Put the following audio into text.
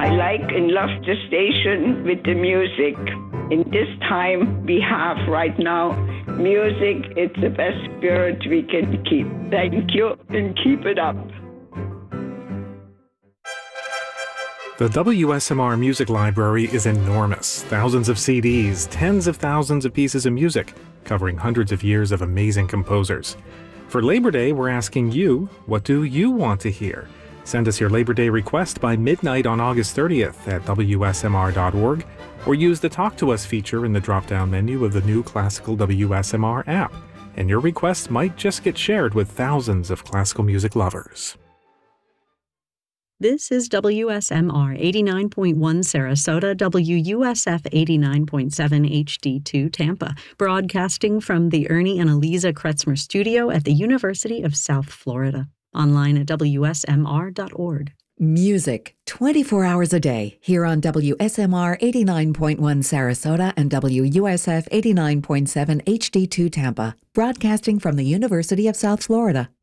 like and love the station with the music. In this time we have right now, music is the best spirit we can keep. Thank you and keep it up. The WSMR Music Library is enormous. Thousands of CDs, tens of thousands of pieces of music, covering hundreds of years of amazing composers. For Labor Day, we're asking you, what do you want to hear? Send us your Labor Day request by midnight on August 30th at WSMR.org, or use the Talk to Us feature in the drop-down menu of the new Classical WSMR app, and your request might just get shared with thousands of classical music lovers. This is WSMR 89.1 Sarasota, WUSF 89.7 HD2 Tampa, broadcasting from the Ernie and Eliza Kretzmer Studio at the University of South Florida. Online at WSMR.org. Music 24 hours a day here on WSMR 89.1 Sarasota and WUSF 89.7 HD2 Tampa, broadcasting from the University of South Florida.